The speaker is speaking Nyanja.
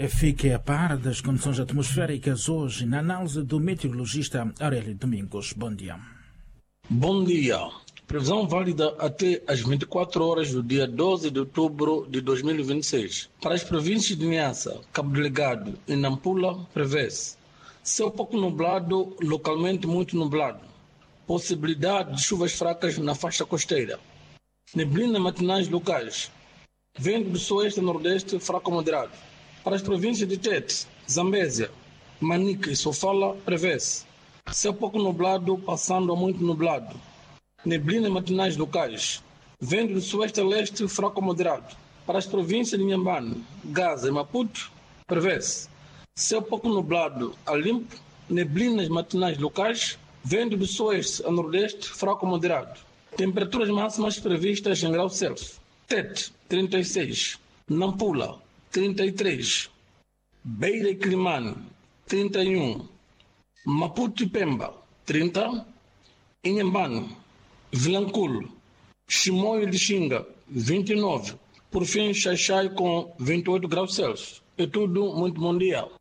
Fique a par das condições atmosféricas hoje na análise do meteorologista Aurélio Domingos. Bom dia. Bom dia. Previsão válida até às 24 horas do dia 12 de outubro de 2026. Para as províncias de Niassa, Cabo Delgado e Nampula, prevê-se céu pouco nublado, localmente muito nublado. Possibilidade de chuvas fracas na faixa costeira. Neblina matinais locais. Vento do sueste a nordeste fraco moderado. Para as províncias de Tete, Zambésia, Manica e Sofala, prevê-se céu pouco nublado, passando a muito nublado. Neblina matinais locais. Vento do sueste a leste fraco moderado. Para as províncias de Inhambane, Gaza e Maputo, prevê-se céu pouco nublado a limpo. Neblinas matinais locais. Vento do sueste a nordeste fraco moderado. Temperaturas máximas previstas em graus Celsius. Tete, 36. Nampula, 33. Beira e Climane, 31. Maputo e Pemba, 30. Inhambane, Vilanculo, Chimoio de Xinga, 29. Por fim, Xaixai com 28 graus Celsius. É tudo, muito bom dia.